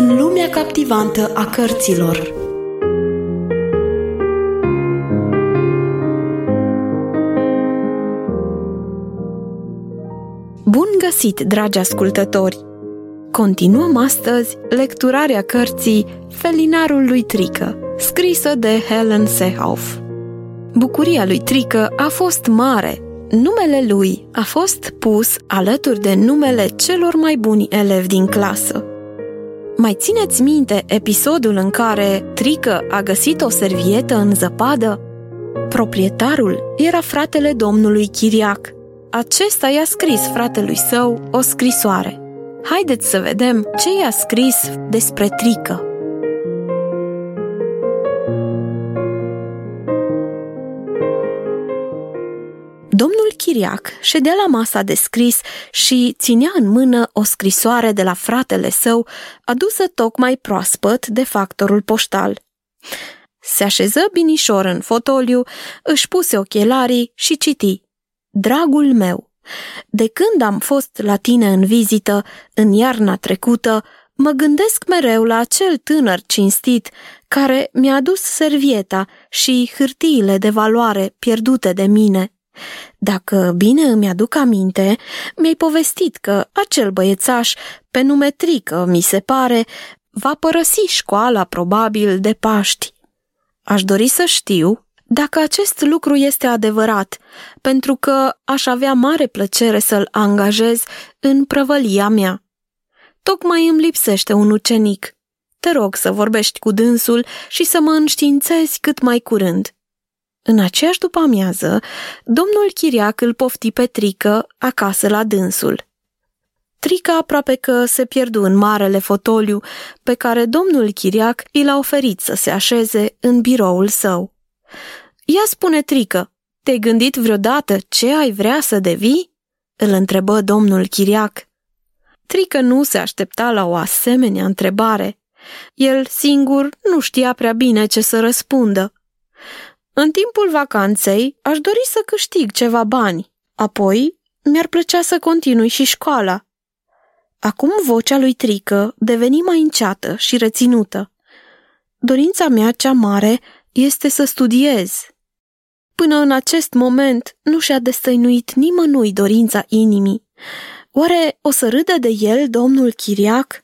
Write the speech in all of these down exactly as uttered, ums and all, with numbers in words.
în lumea captivantă a cărților. Bun găsit, dragi ascultători! Continuăm astăzi lecturarea cărții Felinarul lui Trică, scrisă de Helen Seehoff. Bucuria lui Trică a fost mare. Numele lui a fost pus alături de numele celor mai buni elevi din clasă. Mai țineți minte episodul în care Trică a găsit o servietă în zăpadă? Proprietarul era fratele domnului Chiriac. Acesta i-a scris fratelui său o scrisoare. Haideți să vedem ce i-a scris despre Trică. Domnul Chiriac ședea la masa de scris și ținea în mână o scrisoare de la fratele său, adusă tocmai proaspăt de factorul poștal. Se așeză binișor în fotoliu, își puse ochelarii și citi. Dragul meu, de când am fost la tine în vizită, în iarna trecută, mă gândesc mereu la acel tânăr cinstit care mi-a adus servieta și hârtiile de valoare pierdute de mine. Dacă bine îmi aduc aminte, mi-ai povestit că acel băiețaș, pe nume Trică, mi se pare, va părăsi școala probabil de Paști. Aș dori să știu dacă acest lucru este adevărat, pentru că aș avea mare plăcere să-l angajez în prăvălia mea. Tocmai îmi lipsește un ucenic. Te rog să vorbești cu dânsul și să mă înștiințezi cât mai curând. În aceeași după-amiază, domnul Chiriac îl pofti pe Trică acasă la dânsul. Trică aproape că se pierdu în marele fotoliu pe care domnul Chiriac i l-a oferit să se așeze în biroul său. Ia spune, Trică, te-ai gândit vreodată ce ai vrea să devii? Îl întrebă domnul Chiriac. Trică nu se aștepta la o asemenea întrebare. El singur nu știa prea bine ce să răspundă. În timpul vacanței aș dori să câștig ceva bani, apoi mi-ar plăcea să continui și școala. Acum vocea lui Trică deveni mai înceată și reținută. Dorința mea cea mare este să studiez. Până în acest moment nu și-a destăinuit nimănui dorința inimii. Oare o să râdă de el domnul Chiriac?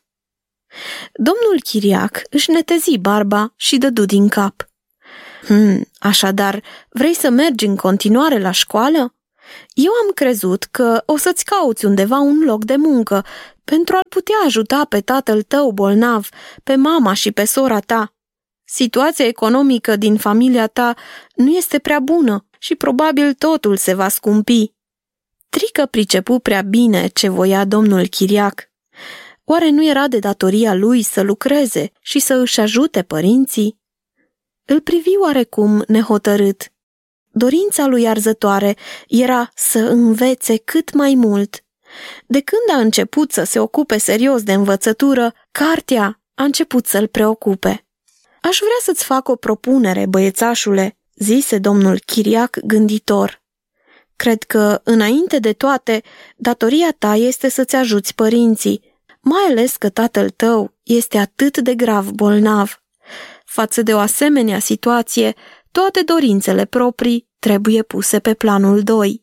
Domnul Chiriac își netezi barba și dădu din cap. Hmm, așadar, vrei să mergi în continuare la școală? Eu am crezut că o să-ți cauți undeva un loc de muncă pentru a-l putea ajuta pe tatăl tău bolnav, pe mama și pe sora ta. Situația economică din familia ta nu este prea bună și probabil totul se va scumpi. Trică pricepu prea bine ce voia domnul Chiriac. Oare nu era de datoria lui să lucreze și să își ajute părinții? Îl privi oarecum nehotărât. Dorința lui arzătoare era să învețe cât mai mult. De când a început să se ocupe serios de învățătură, cartea a început să-l preocupe. Aș vrea să-ți fac o propunere, băiețașule, zise domnul Chiriac gânditor. Cred că, înainte de toate, datoria ta este să-ți ajuți părinții, mai ales că tatăl tău este atât de grav bolnav. Față de o asemenea situație, toate dorințele proprii trebuie puse pe planul doi.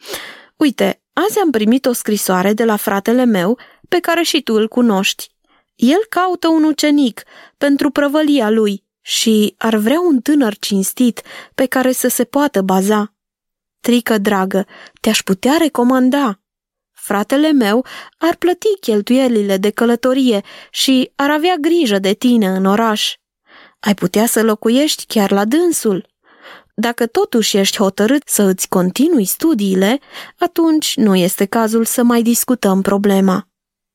Uite, azi am primit o scrisoare de la fratele meu, pe care și tu îl cunoști. El caută un ucenic pentru prăvălia lui și ar vrea un tânăr cinstit pe care să se poată baza. Trică, dragă, te-aș putea recomanda. Fratele meu ar plăti cheltuielile de călătorie și ar avea grijă de tine în oraș. Ai putea să locuiești chiar la dânsul. Dacă totuși ești hotărât să îți continui studiile, atunci nu este cazul să mai discutăm problema.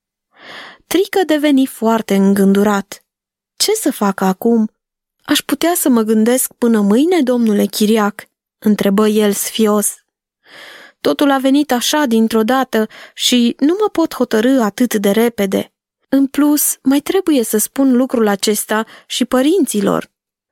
Trică deveni foarte îngândurat. Ce să fac acum? Aș putea să mă gândesc până mâine, domnule Chiriac? Întrebă el sfios. Totul a venit așa dintr-o dată și nu mă pot hotărî atât de repede. În plus, mai trebuie să spun lucrul acesta și părinților.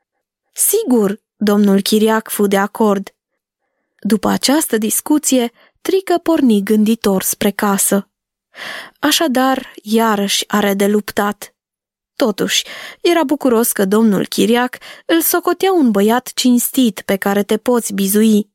Sigur, domnul Chiriac fu de acord. După această discuție, Trică porni gânditor spre casă. Așadar, iarăși are de luptat. Totuși, era bucuros că domnul Chiriac îl socotea un băiat cinstit pe care te poți bizui.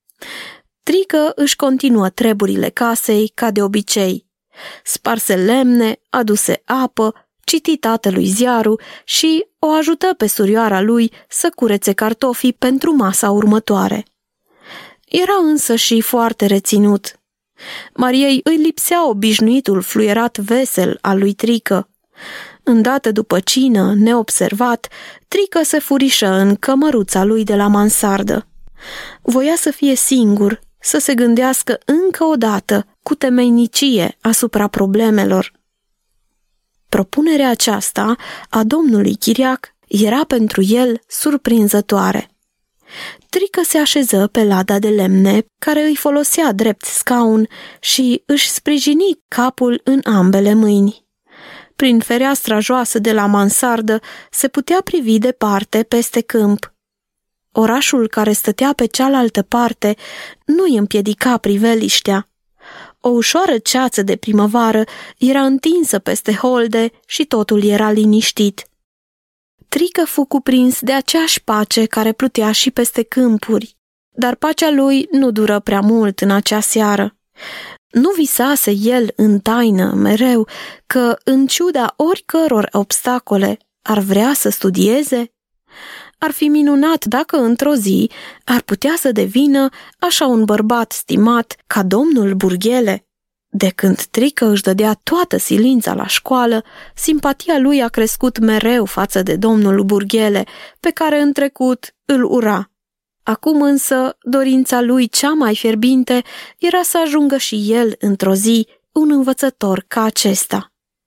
Trică își continuă treburile casei ca de obicei. Sparse lemne, aduse apă, citi tatălui ziarul și o ajută pe surioara lui să curețe cartofii pentru masa următoare. Era însă și foarte reținut. Mariei îi lipsea obișnuitul fluierat vesel al lui Trică. Îndată după cină, neobservat, Trică se furișă în cămăruța lui de la mansardă. Voia să fie singur, să se gândească încă o dată, cu temeinicie, asupra problemelor. Propunerea aceasta a domnului Chiriac era pentru el surprinzătoare. Trică se așeză pe lada de lemne, care îi folosea drept scaun, și își sprijini capul în ambele mâini. Prin fereastra joasă de la mansardă se putea privi departe peste câmp. Orașul care stătea pe cealaltă parte nu îi împiedica priveliștea. O ușoară ceață de primăvară era întinsă peste holde și totul era liniștit. Trică fu cuprins de aceeași pace care plutea și peste câmpuri, dar pacea lui nu dură prea mult în acea seară. Nu visase el în taină mereu că, în ciuda oricăror obstacole, ar vrea să studieze? Ar fi minunat dacă într-o zi ar putea să devină așa un bărbat stimat ca domnul Burghele. De când Trică își dădea toată silința la școală, simpatia lui a crescut mereu față de domnul Burghele, pe care în trecut îl ura. Acum însă, dorința lui cea mai fierbinte era să ajungă și el într-o zi un învățător ca acesta.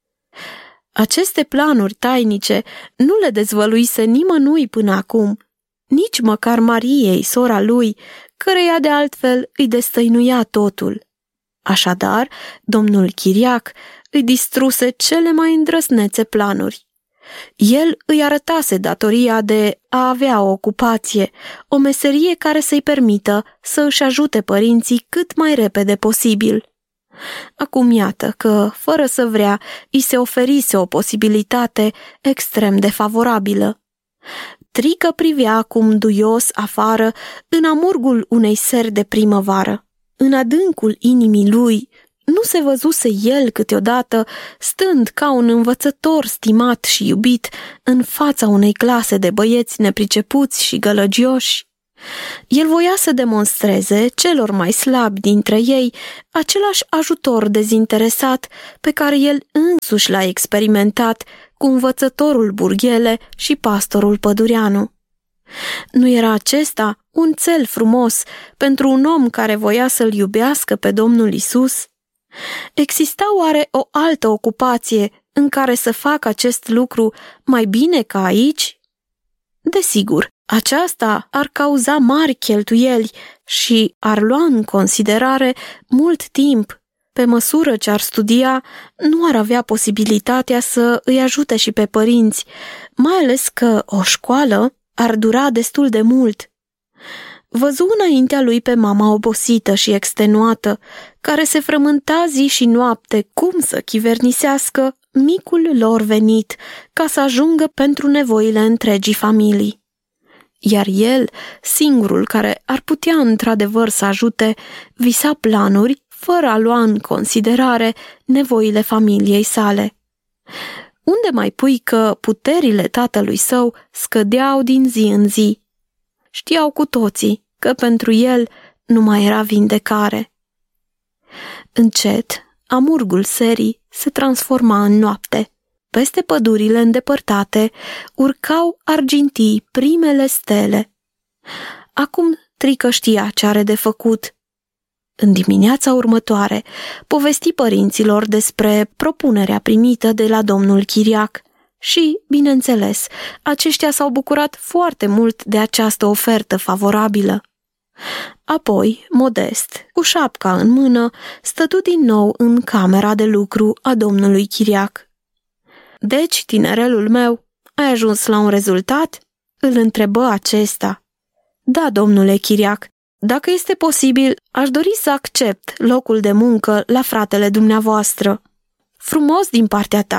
Aceste planuri tainice nu le dezvăluise nimănui până acum, nici măcar Mariei, sora lui, căreia de altfel îi destăinuia totul. Așadar, domnul Chiriac îi distruse cele mai îndrăznețe planuri. El îi arătase datoria de a avea o ocupație, o meserie care să-i permită să își ajute părinții cât mai repede posibil. Acum iată că, fără să vrea, îi se oferise o posibilitate extrem de favorabilă. Trică privea acum duios afară în amurgul unei seri de primăvară. În adâncul inimii lui nu se văzuse el câteodată stând ca un învățător stimat și iubit în fața unei clase de băieți nepricepuți și gălăgioși. El voia să demonstreze celor mai slabi dintre ei același ajutor dezinteresat pe care el însuși l-a experimentat cu învățătorul Burghele și pastorul Pădureanu. Nu era acesta un țel frumos pentru un om care voia să-l iubească pe Domnul Isus? Exista oare o altă ocupație în care să facă acest lucru mai bine ca aici? Desigur, aceasta ar cauza mari cheltuieli și ar lua în considerare mult timp. Pe măsură ce ar studia, nu ar avea posibilitatea să îi ajute și pe părinți, mai ales că o școală ar dura destul de mult. Văzu înaintea lui pe mama obosită și extenuată, care se frământa zi și noapte cum să chivernisească micul lor venit ca să ajungă pentru nevoile întregii familii. Iar el, singurul care ar putea într-adevăr să ajute, visa planuri fără a lua în considerare nevoile familiei sale. Unde mai pui că puterile tatălui său scădeau din zi în zi? Știau cu toții că pentru el nu mai era vindecare. Încet, amurgul serii se transforma în noapte. Peste pădurile îndepărtate urcau argintii primele stele. Acum Trică știa ce are de făcut. În dimineața următoare, povesti părinților despre propunerea primită de la domnul Chiriac și, bineînțeles, aceștia s-au bucurat foarte mult de această ofertă favorabilă. Apoi, modest, cu șapca în mână, stătu din nou în camera de lucru a domnului Chiriac. Deci, tinerelul meu, ai ajuns la un rezultat?" îl întrebă acesta. Da, domnule Chiriac, dacă este posibil, aș dori să accept locul de muncă la fratele dumneavoastră." Frumos din partea ta,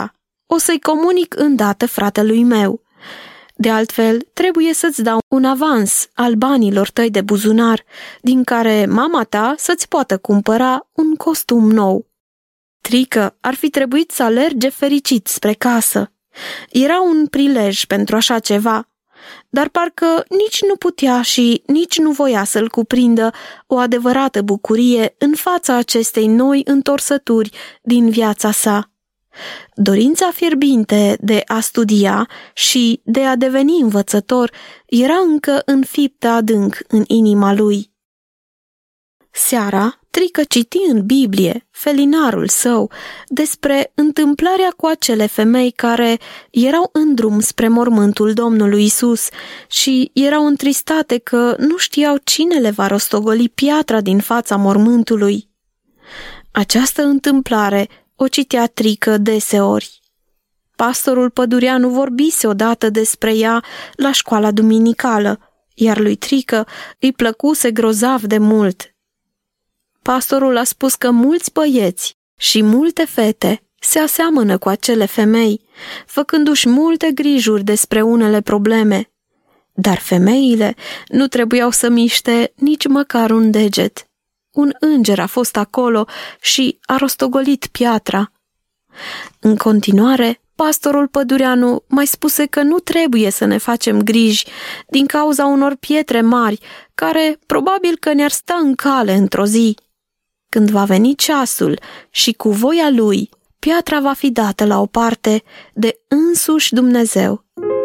o să-i comunic îndată fratelui meu. De altfel, trebuie să-ți dau un avans al banilor tăi de buzunar, din care mama ta să-ți poată cumpăra un costum nou. Trică ar fi trebuit să alerge fericit spre casă. Era un prilej pentru așa ceva, dar parcă nici nu putea și nici nu voia să-l cuprindă o adevărată bucurie în fața acestei noi întorsături din viața sa. Dorința fierbinte de a studia și de a deveni învățător era încă înfiptă adânc în inima lui. Seara, Trică citi în Biblie, felinarul său, despre întâmplarea cu acele femei care erau în drum spre mormântul Domnului Isus și erau întristate că nu știau cine le va rostogoli piatra din fața mormântului. Această întâmplare o citea Trică deseori. Pastorul Pădureanu vorbise odată despre ea la școala duminicală, iar lui Trică îi plăcuse grozav de mult. Pastorul a spus că mulți băieți și multe fete se aseamănă cu acele femei, făcându-și multe grijuri despre unele probleme. Dar femeile nu trebuiau să miște nici măcar un deget. Un înger a fost acolo și a rostogolit piatra. În continuare, pastorul Pădureanu mai spuse că nu trebuie să ne facem griji din cauza unor pietre mari, care probabil că ne-ar sta în cale într-o zi. Când va veni ceasul și cu voia lui, piatra va fi dată la o parte de însuși Dumnezeu.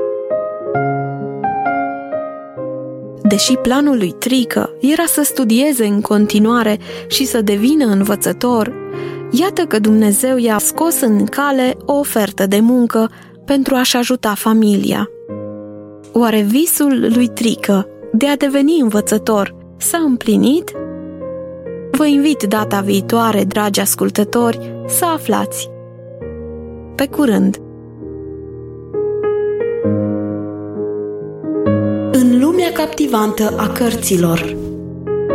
Deși planul lui Trică era să studieze în continuare și să devină învățător, iată că Dumnezeu i-a scos în cale o ofertă de muncă pentru a-și ajuta familia. Oare visul lui Trică de a deveni învățător s-a împlinit? Vă invit data viitoare, dragi ascultători, să aflați. Pe curând! În lumea captivantă a cărților.